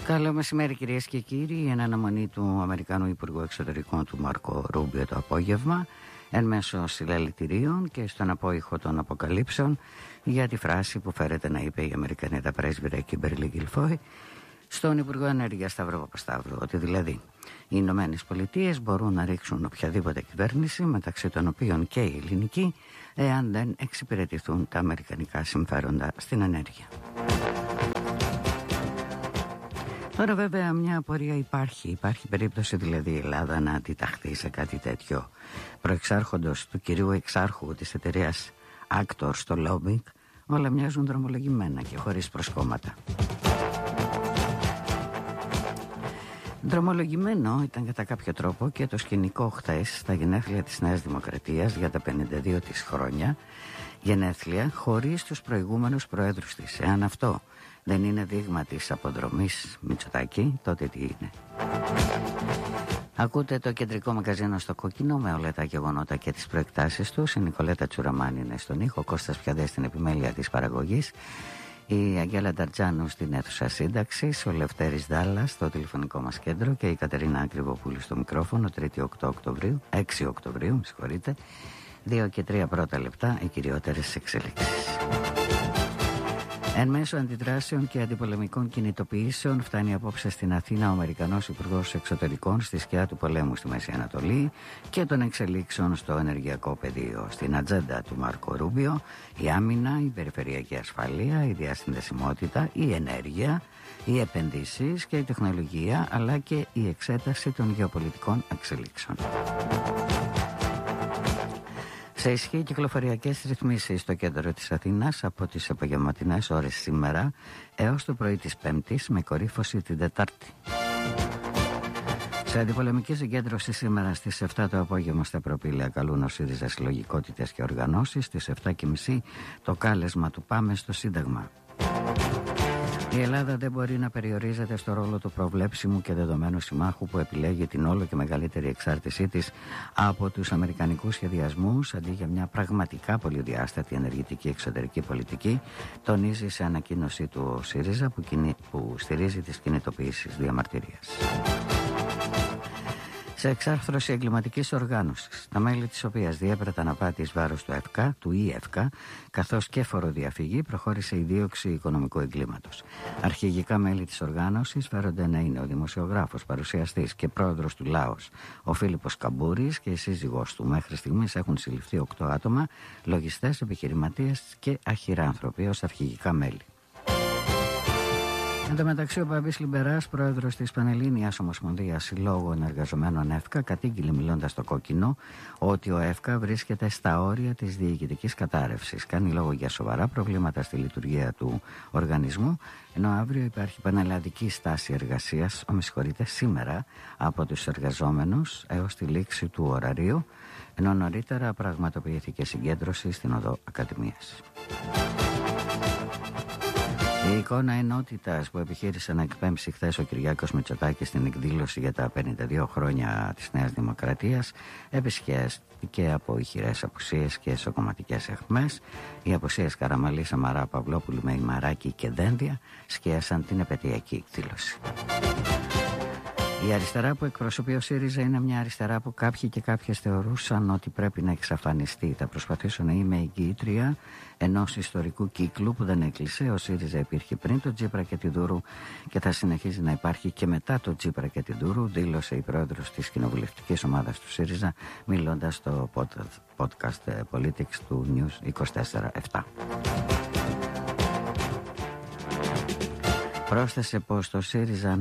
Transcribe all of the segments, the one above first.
Καλό μεσημέρι κυρίες και κύριοι. Εν αναμονή του Αμερικανού Υπουργού Εξωτερικών του Μάρκο Ρούμπιο το απόγευμα, εν μέσω συλλαλητηρίων και στον απόϊχο των αποκαλύψεων για τη φράση που φέρεται να είπε η Αμερικανίδα πρέσβυρα Κίμπερλι Γκιλφόι στον Υπουργό Ενέργειας Σταύρο Παπασταύρου, ότι δηλαδή οι Ηνωμένες Πολιτείες μπορούν να ρίξουν οποιαδήποτε κυβέρνηση, μεταξύ των οποίων και η ελληνική, εάν δεν εξυπηρετηθούν τα αμερικανικά συμφέροντα στην ενέργεια. Τώρα βέβαια μια απορία υπάρχει περίπτωση δηλαδή η Ελλάδα να αντιταχθεί σε κάτι τέτοιο. Προεξάρχοντος του κυρίου εξάρχου της εταιρείας Actor στο Lobbying, όλα μοιάζουν δρομολογημένα και χωρίς προσκόμματα. Δρομολογημένο ήταν κατά κάποιο τρόπο και το σκηνικό χθες στα γενέθλια της Νέας Δημοκρατίας για τα 52 της χρόνια, γενέθλια χωρίς τους προηγούμενους προέδρους της. Εάν αυτό δεν είναι δείγμα της αποδρομής Μητσοτάκη, τότε τι είναι? Ακούτε το κεντρικό μαγαζίνο στο Κόκκινο με όλα τα γεγονότα και τις προεκτάσεις τους. Η Νικολέτα Τσουραμάνη είναι στον ήχο, ο Κώστας Πιαδές στην επιμέλεια της παραγωγής, η Αγγέλα Νταρτζάνου στην αίθουσα σύνταξης, ο Λευτέρης Δάλλας στο τηλεφωνικό μας κέντρο και η Κατερίνα Ακριβοπούλου στο μικρόφωνο. 6 Οκτωβρίου, 2 και 3 πρώτα λεπτά, οι κυριότερες εξελίξεις. Εν μέσω αντιδράσεων και αντιπολεμικών κινητοποιήσεων φτάνει απόψε στην Αθήνα ο Αμερικανός Υπουργός Εξωτερικών στη σκιά του πολέμου στη Μέση Ανατολή και των εξελίξεων στο ενεργειακό πεδίο. Στην ατζέντα του Μάρκο Ρούμπιο η άμυνα, η περιφερειακή ασφαλεία, η διασυνδεσιμότητα, η ενέργεια, οι επενδύσεις και η τεχνολογία, αλλά και η εξέταση των γεωπολιτικών εξελίξεων. Σε ισχύ κυκλοφοριακές ρυθμίσεις στο κέντρο της Αθήνας από τις απογευματινές ώρες σήμερα έως το πρωί της Πέμπτης, με κορύφωση την Τετάρτη. Σε αντιπολεμική συγκέντρωση σήμερα στις 7 το απόγευμα στα Προπήλαια καλούν ο ΣΥΡΙΖΑ συλλογικότητες και οργανώσεις. Στις 7.30 το κάλεσμα του «Πάμε στο Σύνταγμα». Η Ελλάδα δεν μπορεί να περιορίζεται στο ρόλο του προβλέψιμου και δεδομένου συμμάχου που επιλέγει την όλο και μεγαλύτερη εξάρτησή της από τους αμερικανικούς σχεδιασμούς αντί για μια πραγματικά πολυδιάστατη ενεργητική εξωτερική πολιτική, τονίζει σε ανακοίνωσή του ο ΣΥΡΙΖΑ που στηρίζει τις κινητοποιήσεις διαμαρτυρίας. Σε εξάρθρωση εγκληματικής οργάνωσης, τα μέλη της οποίας διέπραταν απάτης βάρος του ΙΕΦΚΑ, καθώς και φοροδιαφυγή, προχώρησε η δίωξη οικονομικού εγκλήματος. Αρχηγικά μέλη της οργάνωσης φέρονται να είναι ο δημοσιογράφος, παρουσιαστής και πρόεδρος του ΛΑΟΣ, ο Φίλιππος Καμπούρης, και η σύζυγός του. Μέχρι στιγμής έχουν συλληφθεί 8 άτομα, λογιστές, επιχειρηματίες και αχυράνθρωποι ως αρχηγικά μέλη. Εν τω μεταξύ, ο Παμπής Λιμπεράς, πρόεδρος της Πανελλήνιας Ομοσπονδίας Συλλόγων Εργαζομένων ΕΦΚΑ, κατήγγειλε μιλώντας στο Κόκκινο ότι ο ΕΦΚΑ βρίσκεται στα όρια της διοικητικής κατάρρευσης. Κάνει λόγο για σοβαρά προβλήματα στη λειτουργία του οργανισμού, ενώ αύριο υπάρχει πανελλαδική στάση εργασίας, σήμερα, από τους εργαζόμενους έως τη λήξη του ωραρίου, ενώ νωρίτερα πραγματοποιήθηκε συγκέντρωση στην Οδό Ακαδημίας. Η εικόνα ενότητας που επιχείρησε να εκπέμψει χθες ο Κυριάκος Μητσοτάκης στην εκδήλωση για τα 52 χρόνια της Νέας Δημοκρατίας επισκιάστηκε από ηχηρές απουσίες και εσωκομματικές αιχμές. Οι απουσίες Καραμαλή, Σαμαρά, Παυλόπουλου, Μεϊμαράκη και Δένδια σκίασαν την επαιτειακή εκδήλωση. Η αριστερά που εκπροσωπεί ο ΣΥΡΙΖΑ είναι μια αριστερά που κάποιοι και κάποιες θεωρούσαν ότι πρέπει να εξαφανιστεί. Θα προσπαθήσω να είμαι εγγυήτρια ενός ιστορικού κύκλου που δεν έκλεισε. Ο ΣΥΡΙΖΑ υπήρχε πριν το Τσίπρα και την Δούρου και θα συνεχίζει να υπάρχει και μετά το Τσίπρα και την Δούρου, δήλωσε η πρόεδρος της κοινοβουλευτικής ομάδας του ΣΥΡΙΖΑ, μιλώντας στο podcast Politics του News 24/7. Πρόσθεσε πως το ΣΥΡΙΖΑ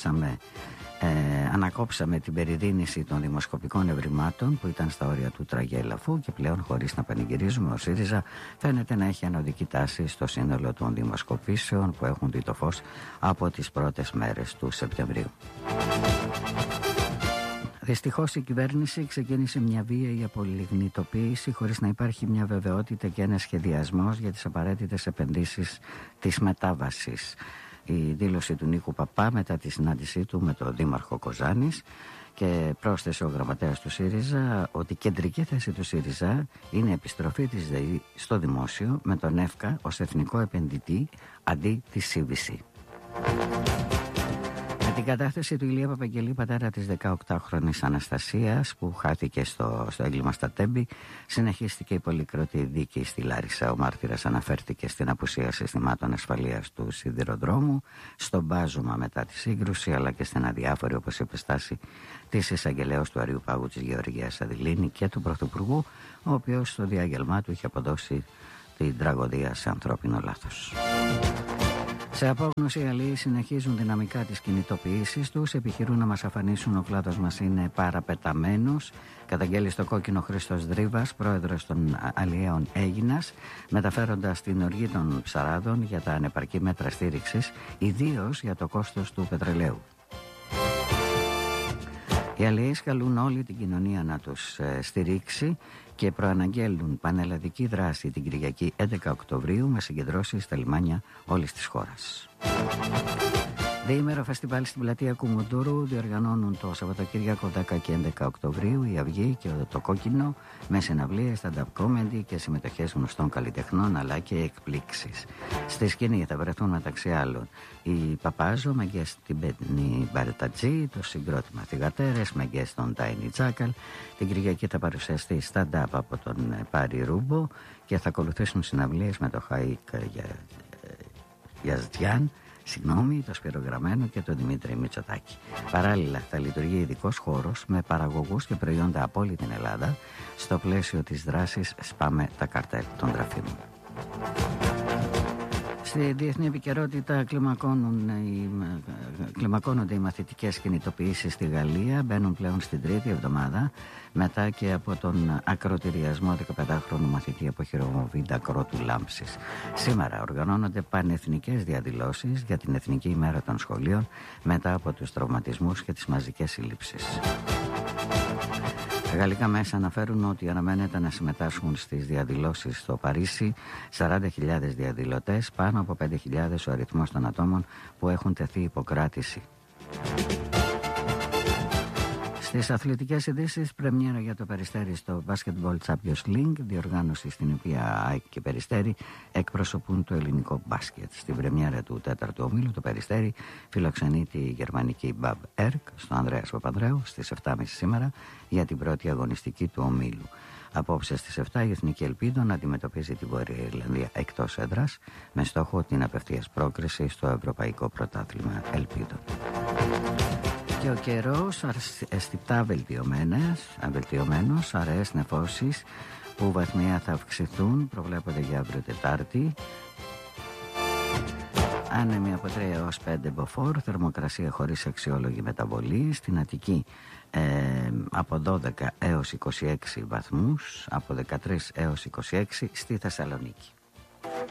ανακόψαμε την περιδίνηση των δημοσκοπικών ευρημάτων που ήταν στα όρια του τραγέλαφου και πλέον, χωρίς να πανηγυρίζουμε, ο ΣΥΡΙΖΑ φαίνεται να έχει ανωδική τάση στο σύνολο των δημοσκοπήσεων που έχουν δει το φως από τις πρώτες μέρες του Σεπτεμβρίου. Δυστυχώς η κυβέρνηση ξεκίνησε μια βίαιη απολιγνητοποίηση χωρίς να υπάρχει μια βεβαιότητα και ένας σχεδιασμός για τις απαραίτητες επενδύσεις της μετάβασης. Η δήλωση του Νίκου Παπά μετά τη συνάντησή του με τον Δήμαρχο Κοζάνης, και πρόσθεσε ο γραμματέας του ΣΥΡΙΖΑ ότι η κεντρική θέση του ΣΥΡΙΖΑ είναι η επιστροφή της ΔΕΗ στο δημόσιο με τον ΕΦΚΑ ως εθνικό επενδυτή αντί της CVC. κατάθεση του Ηλία Παπαγγελή, πατέρα της 18χρονης Αναστασίας, που χάθηκε στο έγκλημα στα Τέμπη, συνεχίστηκε η πολυκροτή δίκη στη Λάρισα. Ο μάρτυρας αναφέρθηκε στην απουσία συστημάτων ασφαλείας του σιδηροδρόμου, στο μπάζωμα μετά τη σύγκρουση, αλλά και στην αδιάφορη, όπως είπε, στάση της εισαγγελέως του Αριού Πάγου της Γεωργίας Αδηλήνη και του Πρωθυπουργού, ο οποίος στο διάγγελμά του είχε αποδώσει την τραγωδία σε ανθρώπινο λάθος. Σε απόγνωση, οι αλλοί συνεχίζουν δυναμικά τις κινητοποιήσεις τους, επιχειρούν να μας αφανίσουν, ο κλάδος μας είναι παραπεταμένος. Καταγγέλει στο κόκκινο Χρήστος Δρύβας, πρόεδρος των αλλιέων Αίγινας, μεταφέροντας την οργή των ψαράδων για τα ανεπαρκή μέτρα στήριξης, ιδίως για το κόστος του πετρελαίου. Οι αλλιείς καλούν όλη την κοινωνία να τους στηρίξει και προαναγγέλνουν πανελλαδική δράση την Κυριακή 11 Οκτωβρίου με συγκεντρώσεις στα λιμάνια όλης της χώρας. Διήμερο φεστιβάλ στην πλατεία Κουμουντούρου διοργανώνουν το Σαββατοκύριακο 10 και 11 Οκτωβρίου η Αυγή και το Κόκκινο, με συναυλίες, stand-up comedy και συμμετοχές γνωστών καλλιτεχνών, αλλά και εκπλήξεις. Στη σκηνή θα βρεθούν μεταξύ άλλων η Παπάζο με guest την Μπέννη Μπαρτατζή, το συγκρότημα Θυγατέρες με guest τον Τάινι Τζάκαλ. Την Κυριακή θα παρουσιαστεί stand-up από τον Πάρη Ρούμπο και θα ακολουθήσουν συναυλίες με το Χαΐκ Γιαζτιάν, το Σπυρογραμμένο και τον Δημήτρη Μητσοτάκη. Παράλληλα θα λειτουργεί ειδικός χώρος με παραγωγούς και προϊόντα από όλη την Ελλάδα στο πλαίσιο της δράσης «Σπάμε τα καρτέλ των τραφίμων». Στη διεθνή επικαιρότητα κλιμακώνονται οι μαθητικές κινητοποιήσεις στη Γαλλία. Μπαίνουν πλέον στην τρίτη εβδομάδα μετά και από τον ακροτηριασμό 15χρονου μαθητή από χειροβομβίδα κρότου λάμψης. Σήμερα οργανώνονται πανεθνικές διαδηλώσεις για την Εθνική ημέρα των σχολείων μετά από τους τραυματισμούς και τις μαζικές συλλήψεις. Τα γαλλικά μέσα αναφέρουν ότι αναμένεται να συμμετάσχουν στις διαδηλώσεις στο Παρίσι 40.000 διαδηλωτές, πάνω από 5.000 ο αριθμός των ατόμων που έχουν τεθεί υποκράτηση. Στις αθλητικές ειδήσεις, πρεμιέρα για το Περιστέρι στο Basketball Champions League, διοργάνωση στην οποία ΑΕΚ και Περιστέρι εκπροσωπούν το ελληνικό μπάσκετ. Στην πρεμιέρα του 4ου ομίλου, το Περιστέρι φιλοξενεί τη γερμανική Bab Erk στο Ανδρέας Παπανδρέου στις 7.30 σήμερα για την πρώτη αγωνιστική του ομίλου. Απόψε στις 7 η Εθνική Ελπίδων αντιμετωπίζει την Βόρεια Ιρλανδία εκτός έδρας με στόχο την απευθείας πρόκριση στο Ευρωπαϊκό Πρωτάθλημα Ελπίδων. Και ο καιρός αισθητά βελτιωμένος, αραιές νεφώσεις που βαθμία θα αυξηθούν, προβλέπονται για αύριο Τετάρτη. Άνεμοι από 3 έως 5 μποφόρ, θερμοκρασία χωρίς αξιόλογη μεταβολή. Στην Αττική από 12 έως 26 βαθμούς, από 13 έως 26 στη Θεσσαλονίκη.